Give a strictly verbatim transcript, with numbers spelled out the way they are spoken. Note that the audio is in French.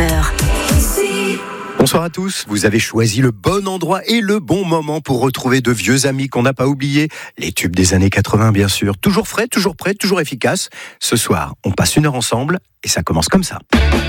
heures. Bonsoir à tous, vous avez choisi le bon endroit et le bon moment pour retrouver de vieux amis qu'on n'a pas oubliés. Les tubes des années quatre-vingts bien sûr, toujours frais, toujours prêts, toujours efficaces. Ce soir, on passe une heure ensemble et ça commence comme ça.